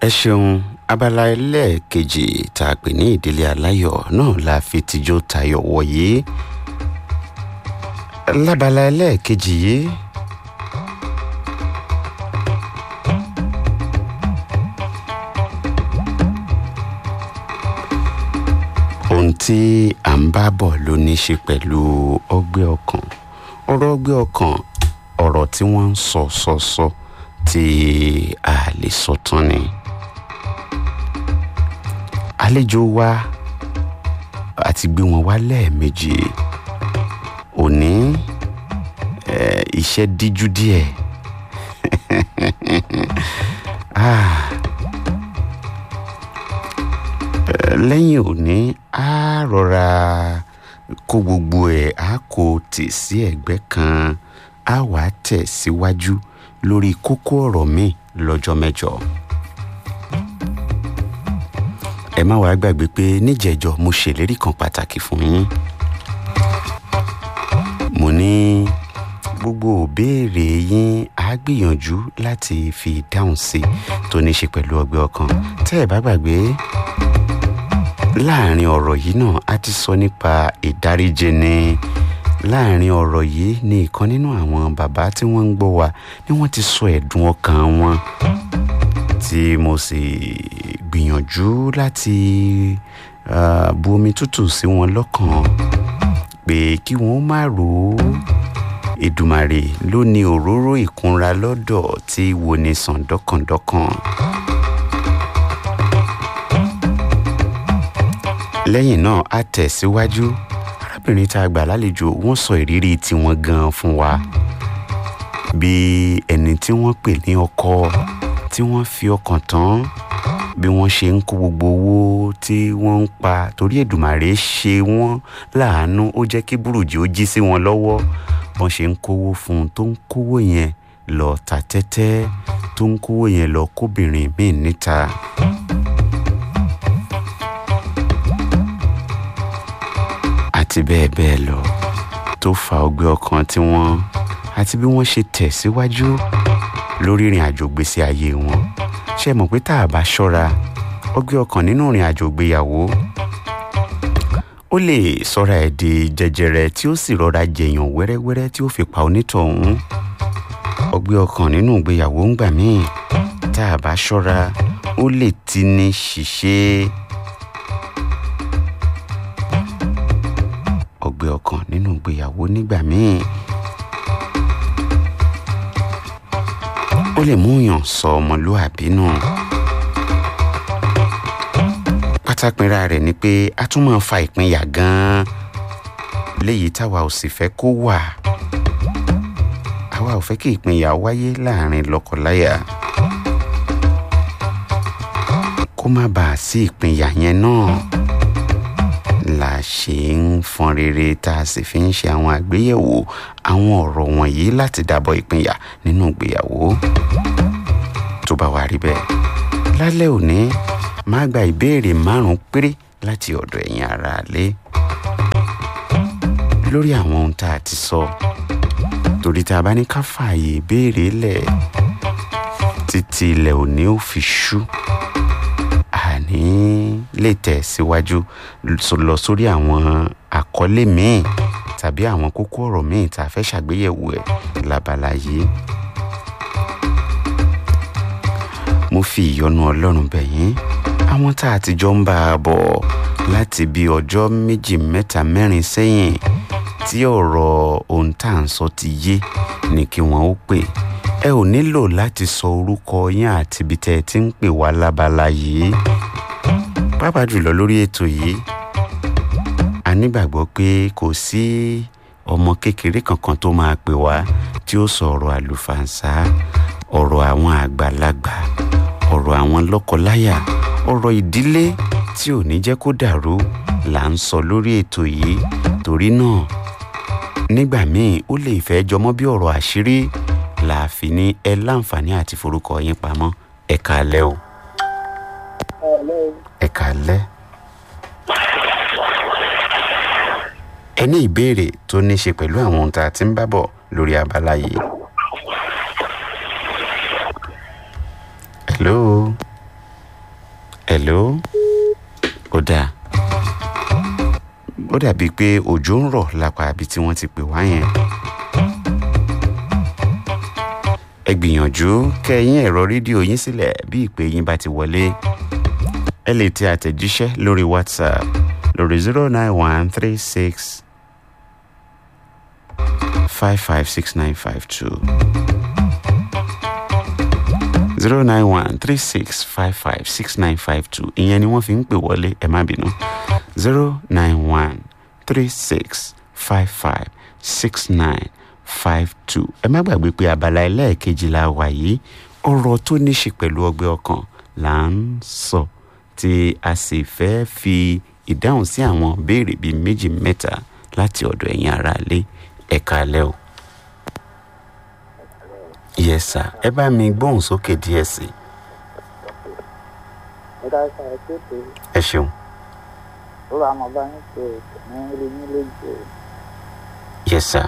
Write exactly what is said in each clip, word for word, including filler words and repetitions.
ẹ ṣeun abala ẹlẹ́ẹ̀kejì tá a pè ní ìdílé aláyọ̀ náà la fi tijó tayọ̀ wọ̀nyí. lábala ẹlẹ́ẹ̀kejì yìí ohun tí à ń bá bọ̀ ló ní ṣe pẹ̀lú ọgbẹ́ ọkàn. ọ̀rọ̀ ọgbẹ́ ọkàn ọ̀rọ̀ tí wọ́n ń sọ sọ sọ tí a lè sọ tán ni. àlejò wa àti gbé wọn wá lẹ́ẹ̀mejì òní iṣẹ́ díjú díẹ̀ lẹ́yìn òní a rọra kó gbogbo ẹ̀ a kò tì sí ẹ̀gbẹ́ kan a wá tẹ̀ síwájú lórí kókó ọ̀rọ̀ mi lọ́jọ́ mẹ́jọ. ẹ má wàá gbàgbé pé níjẹ̀jọ́ mo ṣèlérí kan pàtàkì fún yín. mo ní gbogbo òbéèrè yín á gbìyànjú láti fi dáhùn sí tó ní ṣe pẹ̀lú ọgbẹ́ ọkàn. tẹ́ ẹ bá gbàgbé láàrin ọ̀rọ̀ yìí náà a ti sọ nípa ìdáríjì ni. láàrin ọ̀rọ̀ yìí ni ìkan nínú àwọn bàbá tí wọ́n ń gbọ́ wa ni wọ́n ti sọ ẹ̀dùn ọkàn wọn tí mo sì gbìyànjú láti uh, bu omi tútù sí wọn lọ́kàn pé kí wọ́n má rò ó. Èdùmàrè ló ní òróró ìkunra lọ́dọ̀ tí wo ni sàn dọ́kàndọ́kàn. lẹ́yìn náà a tẹ̀síwájú. arábìnrin tá a gbà lálejò wọ́n sọ ìrírí tiwọn gan fún wa. bí ẹni tí wọ́n pè ní ọkọ tí wọ́n fi ọkàn tán bí wọ́n ṣe ń kó gbogbo owó tí wọ́n ń pa torí Èdùmàrè ṣe wọ́n láàánú ó jẹ́ kí burújí ó jí sí wọn lọ́wọ́ bọ́n ṣe ń kówó fún un tó ń kówó yẹn lọ ta tẹ́tẹ́ tó ń kówó yẹn lọ kóbìnrin míì níta. àti bẹ́ẹ̀ bẹ́ẹ̀ lọ tó fa ọgbẹ́ ọkàn tí wọ́n àti bí wọ́n ṣe tẹ̀síwájú lórí ìrìn àjò gbèsè ayé wọn. ṣé mọ̀ pé tá a bá ṣọ́ra ọgbẹ́ ọkàn nínú ìrìn àjò ìgbéyàwó ó lè sọ́ra ẹ̀ di jẹjẹrẹ tí ó sì rọra jẹ̀yàn wẹ́rẹ́wẹ́rẹ́ tí ó fi pa onítọ̀hún. ọgbẹ́ ọkàn nínú ìgbéyàwó ń gbà míì tá a bá ṣọ́ra ó lè ti ní ṣìṣe. ọgbẹ́ ọkàn nínú ìgbéyàwó nígbà míì ó lè mú yàn sọ ọmọlúàbí nù. pátápínra rẹ̀ ni pé a tún máa fa ìpínyà gan-an léyìí táwa ò sì fẹ́ kó wà. àwa ò fẹ́ kí ìpínyà wáyé láàrin lọ́kọláya kó má bàa sí ìpínyà yẹn náà la ṣe ń fọn rere tá a sì fi ń ṣe àwọn àgbéyẹ̀wò àwọn ọ̀rọ̀ wọ̀nyí láti dábọ̀ ìpínyà nínú ìgbéyàwó. tó bá wá rí bẹ́ẹ̀ lálẹ́ òní máa gba ìbéèrè márùn-ún péré láti ọ̀dọ̀ ẹ̀yin aráalé lórí àwọn ohun tá a ti sọ. torí tá a bá ní ká fààyè ìbéèrè lẹ̀ títí ilẹ̀ òní ó fi ṣú àní lè tẹ̀síwájú lọ sórí àwọn àkọlé míì tàbí àwọn kókó ọ̀rọ̀ míì tá a fẹ́ ṣàgbéyẹ̀wò ẹ̀ lábala yìí. mo fi ìyọ́nú Ọlọ́run bẹ̀ yín àwọn tá a ti jọ ń bá a bọ̀ láti bí ọjọ́ méjì mẹ́ta mẹ́rin sẹ́yìn tí ọ̀rọ̀ ohun tá à ń sọ ti yé ni kí wọ́n ó pè. ẹ ò nílò láti sọ orúkọ yín àti ibi tẹ́ ẹ ti ń pè wá lábala yìí. pàápàá jùlọ lórí ètò yìí a nígbàgbọ́ pé kò sí ọmọ kékeré kankan tó máa pè wá tí ó sọ ọ̀rọ̀ àlùfàǹsá ọ̀rọ̀ àwọn àgbàlagbà ọ̀rọ̀ àwọn lọ́kọláya ọ̀rọ̀ ìdílé tí ò ní jẹ́ kó dàrú là ń sọ lórí ètò yìí. torí náà nígbà míì ó lè fẹ́ jọmọ́ bí ọ̀rọ̀ àṣírí láàfin ní ẹ láǹfààní àti forúkọ yín pamọ́. ẹ káalẹ́ o. ẹ káalẹ́. ẹ ní ìbéèrè tó ní ṣe pẹ̀lú àwọn ohun tá a ti ń bá bọ̀ lórí abala yìí. hello. hello ó dáa ó dàbí pé òjò ń rọ̀ lápá ibi tí wọ́n ti pè wá yẹn. ẹ gbìyànjú kẹ́yìn ẹ̀rọ rédíò yín sílẹ̀ bí ìpè yín bá ti wọlé. ẹ lè tẹ àtẹ̀jíṣẹ́ lórí whatsapp lórí zero nine one three six five five six nine five two zero nine one three six five five six nine five two ìyẹn ni wọ́n fi ń pè wọlé ẹ má bínú zero nine one three six five five six nine five two. ẹ má gbàgbé pé abala ẹlẹ́ẹ̀kejì la wà yìí ọ̀rọ̀ tó ní ṣe pẹ̀lú ọgbẹ́ ọkàn là ń sọ tí a sì fẹ́ fi ìdáhùn sí àwọn béèrè bíi méjì mẹ́ta láti ọ̀dọ̀ ẹ̀yin aráalé ẹ káalẹ́ o. yes sir ẹ bá mi gbóhùn sókè díẹ̀ sí. ẹ ṣeun. ó bá ọmọ bá ń ṣe ètò ní orí ní lójú. yes sir.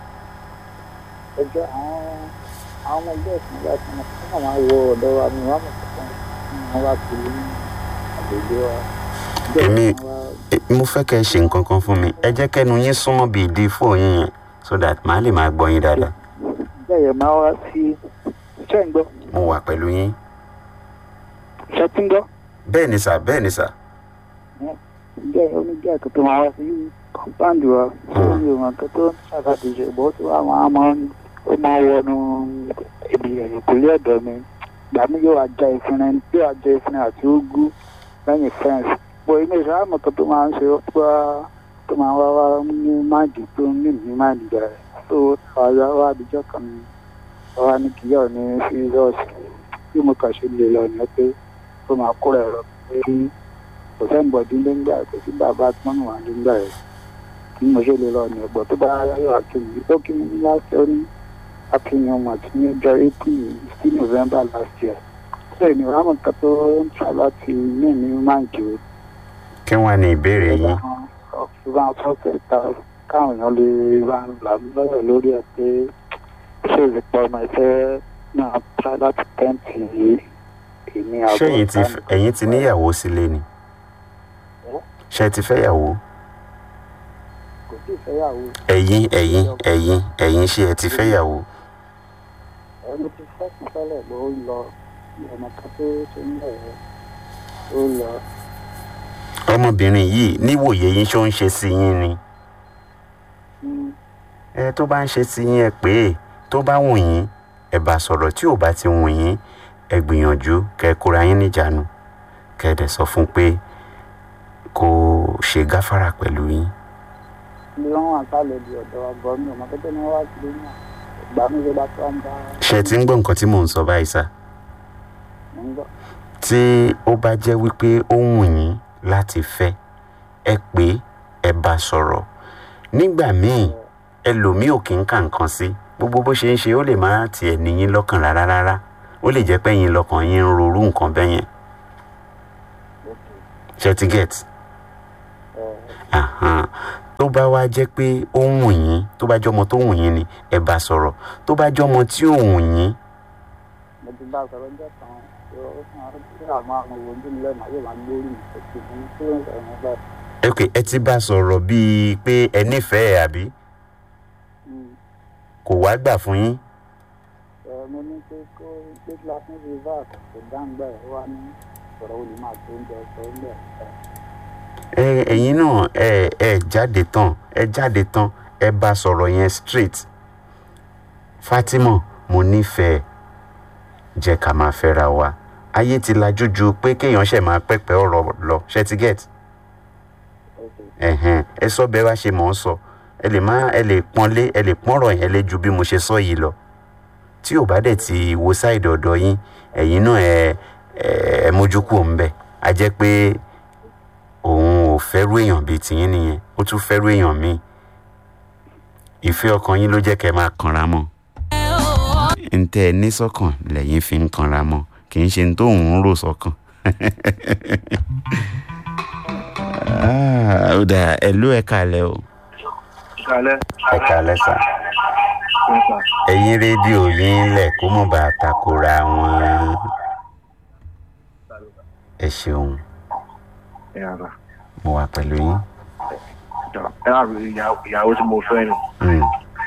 ẹjọ́ àwọn àwọn ọmọ ẹgbẹ́ ìsìn bá ti mọ̀ kí wọ́n máa wọ ọ̀dọ́ wa ni wọ́n mọ̀ kí wọ́n wá kiri ní àgbègbè wa. èmi mo fẹ́ kẹ́ ẹ ṣe nǹkan kan fún mi ẹ jẹ́ kẹ́nu yín súnmọ́ bíi ìdí fóònù yín yẹn so that màá lè máa gbọ́ yín dáadáa. bẹ́ẹ̀ yẹn máa wá sí iṣẹ́ ń gbọ́. mo wà pẹ̀lú yín. iṣẹ́ tí ń gbọ́. bẹ́ẹ̀ ni sà bẹ́ẹ̀ ni sà. bẹ́ẹ̀ oníjẹ́ ẹ̀kọ́ tó máa wá sí kọ́ńpáǹdì wa ó ní ìwọ̀n kan tó ń ṣàkàtúnṣe ìbọn tó wà máa máa ó máa wọnú ibi ẹ̀yìnkùlé ọ̀dọ̀ mi ìgbà mi yóò ajá ìfúnni yóò ajá ìfúnni àti úgú lẹ́yìn fẹ́ǹsì bọ̀ ilé ìṣẹ́ àmọ̀ kan tó máa ń ṣe ó pa tó máa wá wá ní máàdì tó ń ní ní máàdì rẹ̀ tó àyà wá àdìjọ́ kan ní wá ní kíyọ̀ ní fíìsọ́ọ̀sì bí mo kàn ṣe lè lọ ní pé tó máa kó rẹ̀ rọ pé kò sẹ́ńbọ̀dí lẹ́ngbà kò sí bàbá pọ́nù wà lẹ́ngbà rẹ̀ bí mo ṣe lè lọ ní ẹ̀gbọ́n tó bá yọ àkínyìn tó kí mi ní láti ó ní àkínyìn ọmọ àti ní ọjọ́ april sí november last year bẹ́ẹ̀ ni rámọ̀ kan tó ń tra láti ní ní máàjì o. kí wọ́n ní ìbéèrè yín. ọ̀ṣùgbọ́n àtọ́kẹ́ ta káwọn èèyàn lè ra là lọ́rọ̀ lórí ẹ̀ pé ṣé ìrìpọ̀ ọmọ ìfẹ́ náà tra láti tẹ́ǹtì yìí èmi àbọ̀. ṣé ẹ̀yin ti níyàwó sílé ni ṣé ti fẹ́yàwó. kò sí ìfẹ́yàwó. ẹ̀yin ẹ̀yin ẹ̀yin ẹ̀yin ṣé ẹ ti fẹ́yàwó. ẹni tí fẹ́ sí tẹ́lẹ̀ ló ń lọ ọmọ kan tó ṣe ń lọ ó lọ. ọmọbìnrin yìí níwòye yín ṣó ń ṣe sí yín ni. ẹ tó bá ń ṣe sí yín ẹ pé tó bá wù yín ẹ bá sọ̀rọ̀ tí ò bá ti wù yín ẹ gbìyànjú kẹ́ kóra yín níjànú kẹ́ dẹ̀ sọ fún pé kó ṣe gáfárà pẹ̀lú yín. ilé wọn wà sálẹ̀ di ọ̀dọ̀ ọgbọ́n mi ò mọ pẹ́pẹ́ ni wọ́n wá sílé náà ìgbà mi ló bá tó ń bá. ṣé ti ń gbọ́ nǹkan tí mò ń sọ báyìí sá. mo ń gbọ́. tí ó bá jẹ́ wípé ó wù yín láti fẹ́ ẹ pé ẹ bá sọ̀rọ̀ nígbà míì ẹlòmíì ò kí ń kà nǹkan sí gbogbo bó ṣe ń ṣe ó lè má tiẹ̀ níyín lọ́kàn rárá rárá ó lè jẹ́ pé yín lọ́kàn yín ń rorú nǹkan bẹ́ẹ̀ yẹn. ṣé ti get? tó bá wá jẹ́ pé ó wù yín tó bá jọmọ tó wù yín ni ẹ bá sọ̀rọ̀ tó bá jọmọ tí ò wù yín. mo ti bá a sọ̀rọ̀ ọjọ́ kan ó fún àwọn tí àwọn àwọn ojú mi lẹ́nu ayé máa ń gbórí mi kò sí ní tí ó ń sọ̀rọ̀ nígbà. ok ẹ ti bá a sọ̀rọ̀ bíi pé ẹ nífẹ̀ẹ́ àbí kò wá gbà fún yín. mo ní pé kó gbé kíláàsì ní rivers kò dáńgbà ẹ̀ wá ní ọ̀rọ̀ olè máa tó oúnjẹ ọ̀sẹ̀ oúnjẹ ọ̀sẹ̀. ẹ ẹ̀yin náà ẹ ẹ jáde tán ẹ jáde tán ẹ bá sọ̀rọ̀ yẹn straight. Fatima mo nífẹ̀ẹ́ jẹ́ ká máa fẹ́ra wa ayé ti lajú ju pé kéèyàn ṣẹ̀ máa pẹ́pẹ́ ọ̀rọ̀ lọ ṣe ti get. ẹ̀hẹ̀n ẹ sọ bẹ́ẹ̀ wá ṣe mọ̀ ọ́ sọ ẹ lè má ẹ lè pọ́nlé ẹ lè pọ́nrọ̀ yẹn lé ju bí mo ṣe sọ yìí lọ tí ò bá dẹ̀ ti wo sáìdì ọ̀dọ̀ yín ẹ̀yin náà ẹ ẹ mójú kúrò ń bẹ̀ a jẹ́ pé òun ò fẹ́rú èèyàn bíi tìyín nìyẹn ó tún fẹ́rú èèyàn míì ìfẹ́ ọkàn yín ló jẹ́ kẹ́ máa kanra mọ́ ń tẹ́ ẹ ní sọ́kàn lẹ́yìn fi ń kanra mọ́ kì í ṣe ń tó òun rò sọ́kàn. ó dà ẹ ló ẹ kalẹ̀ o. ẹ kalẹ̀ sà. ẹ̀yin rédíò yín lẹ̀ kó mọ̀ bá takora wọn. ẹ ṣeun. ẹ yàrá. mo wà pẹ̀lú yín. ẹ wá rí ìyàwó tí mo fẹ́ ni.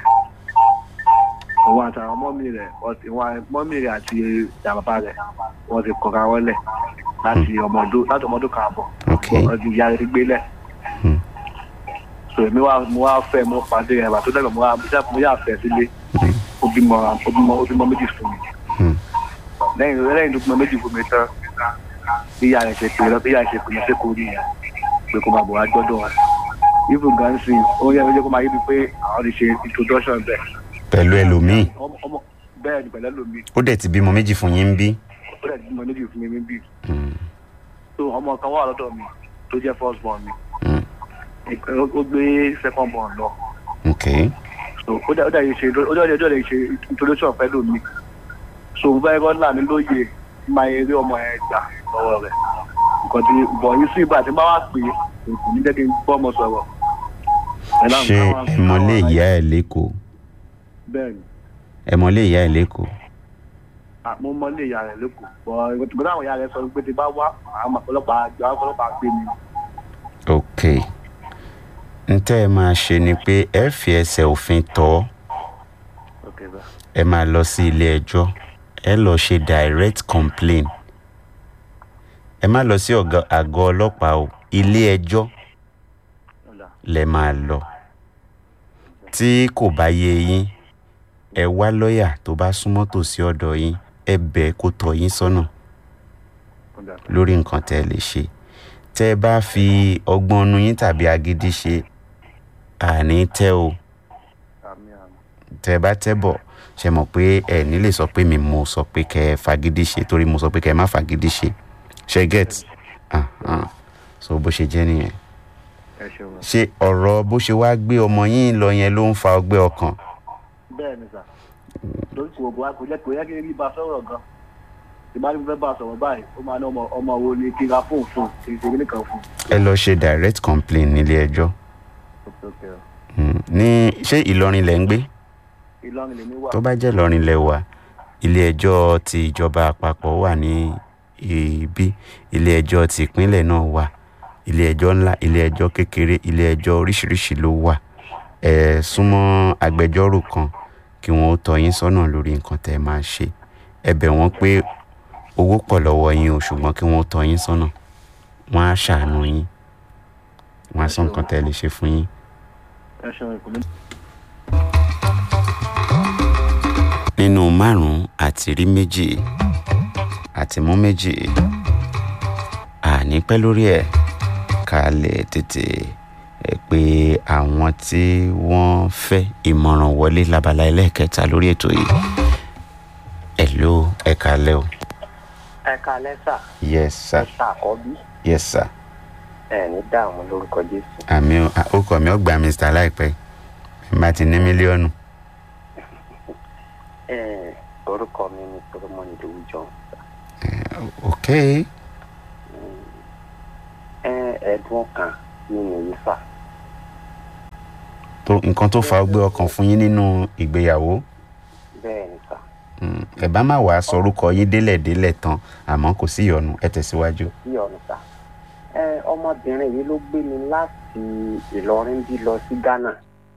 òun àtàwọn mọ́mí rẹ̀ ìwọ̀n mọ́mí rẹ̀ àti ìyá bàbá rẹ̀ wọ́n ti kọ̀ra wọlé láti ọmọdún láti ọmọdún kan àbọ̀. wọ́n ti ìyá rẹ̀ gbélé. so èmi wá mo wá fẹ́ mo pàdé ẹ̀ bàtó dẹ́gbẹ̀ mo wá mo yà fẹ́ sílé ó bímọ ó bímọ ó bímọ méjì fún mi. lẹ́yìn lẹ́yìn tó bímọ méjì fún mi tán bí ìyá rẹ̀ ṣe pè lọ bí ìyá rẹ̀ ṣe pè lọ sí kórìí yẹn pé kó máa bọ̀ wá gbọ́dọ̀ wa. ifu gan sí ó yẹ kó máa yé mi pé àwọn ti ṣe introduction bẹ́ẹ̀. pẹ̀lú ẹlòmíì. bẹ́ẹ̀ ni pẹ̀lú ẹlòmíì. ó dẹ̀ ti bímọ méjì fún yín bí. ó dẹ̀ ti bímọ méjì fún mi bí. so ọmọ kan wà lọ́dọ̀ mi tó jẹ́ first born mi. ó gbé second born lọ. ok. so ó dẹ̀ ó dẹ̀ ṣe ó dẹ̀ ó dẹ̀ ṣe introduction pẹ̀lú mi. so báyìí kọ́ là mí lóye máa yẹ rí ọmọ yẹn gbà lọ́wọ́ rẹ̀. nǹkan tí bọ̀ yín sí ìgbà tí bá wà pé kò ní jẹ́ kí n gbọ́ ọmọ sọ̀rọ̀. ṣé ẹ mọ̀lé ìyá ẹ̀ lẹ́kọ̀ọ́? bẹ́ẹ̀ni. ẹ mọ̀lé ìyá ẹ̀ lẹ́kọ̀ọ́? mo mọ̀lé ìyá rẹ̀ lẹ́kọ̀ọ́ bọ̀ ìgbà táwọn ìyá rẹ̀ sọ pé ti bá wá àwọn ọlọ́pàá àjọ ọlọ́pàá gbé mi. ok n tẹ́ ẹ máa ṣe ni pé ẹ fi ẹsẹ̀ òfin tọ́ ẹ máa lọ sí ilé ẹjọ́ ẹ lọ ṣe direct complaint ẹ má lọ sí àgọ́ ọlọ́pàá o ilé ẹjọ́ lẹ máa lọ tí kò bá yé yín ẹ wá lọ́ọ̀yà tó bá súnmọ́ tòsí ọ̀dọ̀ yín ẹ bẹ̀ kó tọ́ yín sọ́nà lórí nǹkan tẹ́ ẹ lè ṣe tẹ́ ẹ bá fi ọgbọ́n inú yín tàbí agídí ṣe àní tẹ́ o tẹ́ ẹ bá tẹ́ bọ̀ ṣe mọ̀ pé ẹ ní lè sọ pé mi mo sọ pé kẹ́ ẹ fagídí ṣe torí mo sọ pé kẹ́ ẹ má fagídí ṣe ṣe get ah ah so bó ṣe jẹ́ nìyẹn ṣe ọ̀rọ̀ bó ṣe wá gbé ọmọ yín lọ yẹn ló ń fa ọgbẹ́ ọkàn. bẹ́ẹ̀ ni sà lórí kò gbọ́ kò jẹ́ kò yẹ kí n rí bá sọ̀rọ̀ gan ìbá ní fẹ́ bá sọ̀rọ̀ báyìí ó máa ní ọmọ ọmọ wo ni kí n ra fóònù fún kí n ṣe kíní kan fún. ẹ lọ ṣe direct complaint nílé ẹjọ́. ní ṣé Ìlọrin lẹ ń gbé? Ìlọrin lèmi wà. tó bá jẹ́ Ìlọrin lẹ wà ilé ẹjọ́ ti ìjọba àpapọ̀ wà ní ibi ilé ẹjọ́ ti ìpínlẹ̀ náà wà ilé ẹjọ́ ńlá ilé ẹjọ́ kékeré ilé ẹjọ́ oríṣiríṣi ló wà ẹ súnmọ́ agbẹjọ́rò kan kí wọ́n ó tọ́ yín sọ́nà lórí nǹkan tẹ́ ẹ máa ṣe ẹ bẹ̀ wọ́n pé owó pọ̀ lọ́wọ́ yín o ṣùgbọ́n kí wọ́n ó tọ́ yín sọ́nà wọ́n á ṣàánú yín wọ́n á sọ nǹkan tẹ́ ẹ lè ṣe fún yín. nínú márùn-ún àti rí méjì àti mú méjì àní pẹ́ lórí ẹ̀ ká lè tètè pé àwọn tí wọ́n fẹ́ ìmọ̀ràn wọlé lábala ẹlẹ́ẹ̀kẹta lórí ètò yìí. hello ẹ káalẹ́ o. ẹ káalẹ́ sà. yes sir. ẹ ṣàkọ́bí. yes sir. ẹ ní dààmú lórúkọ Jésù. àmì orúkọ mi ó gba mr láìpẹ́ mi bá ti ní mílíọ̀nù. ẹ orúkọ mi ni Solomon Idowu John. ok. ẹ ẹ̀dùn kan nínú yìí fà. tó nǹkan tó fa ọgbẹ́ ọkàn fún yín nínú ìgbéyàwó. bẹ́ẹ̀ ni sà. ẹ bá má wàá sọ orúkọ yín délẹ̀délẹ̀ tán àmọ́ kò sí ìyọnu ẹ tẹ̀síwájú. kò sí ìyọnu sà. ẹ ọmọbìnrin yìí ló gbé mi láti Ìlọrin bí lọ sí Ghana.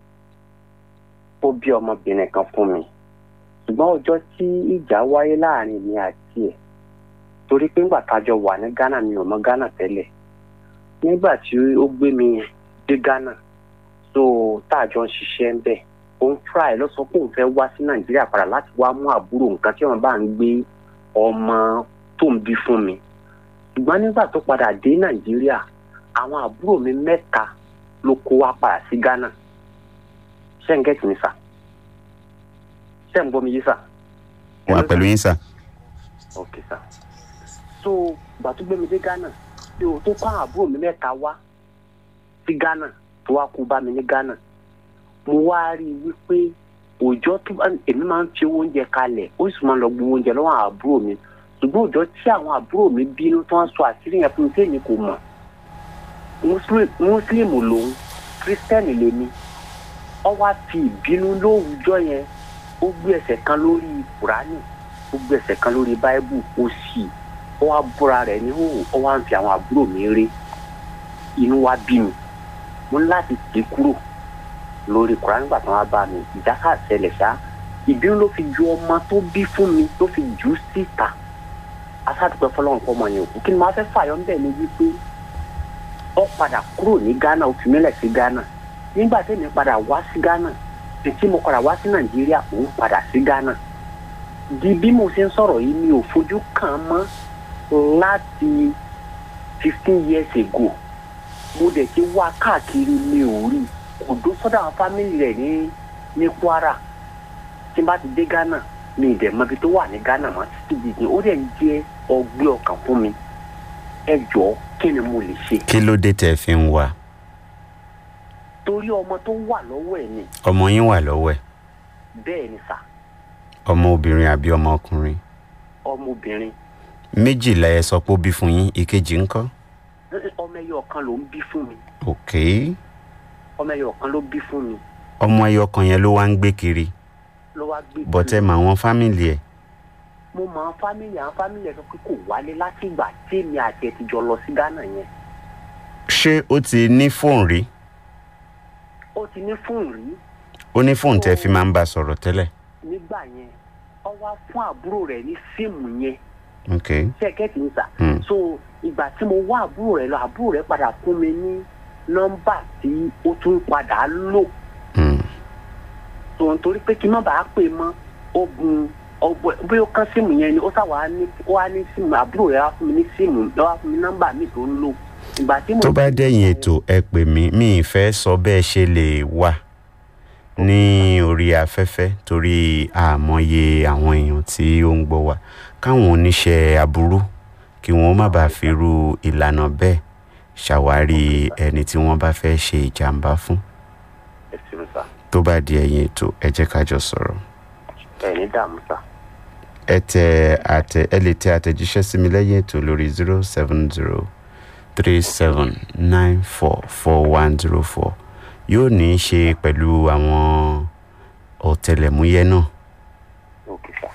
ó bí ọmọbìnrin kan fún mi ṣùgbọ́n ọjọ́ tí ìjà wáyé láàrin mi àti ẹ̀ torí pé ńgbà tájọ wà ní Ghana mi ò mọ Ghana tẹ́lẹ̀ nígbà tí ó gbé mi dé Ghana so táàjọ ń ṣiṣẹ́ ń bẹ̀ òun fúra ẹ̀ lọ sọ pé òun fẹ́ wá sí Nàìjíríà padà láti wá mú àbúrò nǹkan tí wọ́n bá ń gbé ọmọ tó ń bí fún mi ṣùgbọ́n nígbà tó padà dé Nàìjíríà àwọn àbúrò mi mẹ́ta ló kó wá padà sí Ghana ṣé ń gẹ́tì mi sà ṣé ń gbọ́ mi yé sà. wà pẹ̀lú yín sà. ok sà so ìgbà tó gbé mi dé Ghana tí o tó kọ́ àwọn àbúrò mi mẹ́ta wá sí Ghana tó wá kó bá mi ní Ghana mo wá rí i wípé òòjọ́ tó bá èmi máa ń fi owó oúnjẹ kalẹ̀ ó sì máa ń lọ gbowó oúnjẹ lọ́wọ́ àwọn àbúrò mi ṣùgbọ́n òòjọ́ tí àwọn àbúrò mi bínú tó ń sọ àṣírí yẹn fún mi téèmí kò mọ̀ mùsùlùmù lòun kírísítẹ́nì lèmi ó wá fi ìbínú lóòjọ́ yẹn ó gbé ẹsẹ̀ kan lórí Kùránì ó gbé ẹsẹ̀ kan lórí Báíbù ó sì ó wá búra rẹ̀ ní òwò ó wá ń fi àwọn àbúrò mi rí inú wa bí mi mo ní láti tì kúrò lórí Kùránì nígbà tí wọ́n bá mi ìdáká ṣẹlẹ̀ ṣá ìbínú ló fi ju ọmọ tó bí fún mi tó fi jù ú síta aṣáàdúpẹ́ fọlọ́run pọ̀ mọ́ yẹn òkú kí ni máa fẹ́ fàyọ́ ńbẹ̀ ni wípé ó padà kúrò ní Ghana ó fi mílẹ̀ sí Ghana nígbà tí èmi padà wá sí Ghana tí mo padà wá sí Nàìjíríà òun padà sí Ghana di bí mo ṣe ń sọ̀rọ̀ yìí mi ò fojú kàn mọ́ láti fifteen years ago mo dẹ̀ ti wá káàkiri mi ò rí kò dó sọ́dọ̀ àwọn fámìlì rẹ̀ ní ní Kwara tí n bá ti dé Ghana mi ì dẹ̀ mọ ibi tó wà ní Ghana mọ́ títí di ó dẹ̀ ń jẹ́ ọgbẹ́ ọkàn fún mi ẹ jọ̀ọ́ kí ni mo lè ṣe. kí ló dé tẹ́ fi ń wá. torí ọmọ tó wà lọ́wọ́ ẹ̀ ni. ọmọ yín wà lọ́wọ́ ẹ̀. bẹ́ẹ̀ ni sà. ọmọ obìnrin àbí ọmọ ọkùnrin. ọmọ obìnrin. méjìlá ẹ sọ pé ó bí fún yín ìkejì ńkọ́. ọmọ ẹyọ kan ló ń bí fún mi. ok. ọmọ ẹyọ kan ló bí fún mi. ọmọ ẹyọ kan yẹn ló wá ń gbé kiri. ló wá gbé kiri. bọ́tẹ́ mọ àwọn fámìlì ẹ̀. mo mọ àwọn fámìlì àwọn fámìlì ẹ̀ sọ pé kò wálé láti ìgbà tí èmi àti ẹ̀ ti jọ lọ sí Ghana yẹn. ṣé ó ti ní fóònù rí. ó ti ní fóònù rí. ó ní fóònù tẹ́ fi máa ń bá a sọ̀rọ̀ tẹ́lẹ̀. nígbà yẹn ó wá fún àbúrò rẹ̀ ní síìmù yẹn. ok. ṣẹ́kẹ́tì ń sà. so ìgbà tí mo wá àbúrò rẹ̀ lọ àbúrò rẹ̀ padà fún mi ní nọ́mbà tí ó tún padà lò. tó ń torí pé kí n má bàa pè mọ́ ó gun ọgbọ bí ó kán síìmù yẹn ni ó sáwà ní ó wá ní síìmù àbúrò rẹ̀ wá fún mi ní síìmù ló wá fún mi nọ́mbà mi tó ń lò. ìgbà tí mo. tó bá dẹ̀yìn ètò ẹ pè mí mi ì fẹ́ sọ bẹ́ẹ̀ ṣe lè wà ní orí afẹ́fẹ́ torí àmọye àwọn èèyàn tí ó ń gbọ́ wa káwọn oníṣẹ́ aburú kí wọ́n má bàa fi irú ìlànà bẹ́ẹ̀ ṣàwárí ẹni tí wọ́n bá fẹ́ ṣe ìjàmbá fún. tó bá di ẹ̀yìn ètò ẹ jẹ́ ká jọ sọ̀rọ̀. ẹ̀yin dààmú sá. ẹ tẹ àtẹ ẹ lè tẹ àtẹ̀jíṣẹ́ sí mi lẹ́yìn ètò lórí zero seven zero three seven nine four four one zero four yóò ní í ṣe pẹ̀lú àwọn ọ̀tẹlẹ̀múyẹ́ náà. Okay, sir.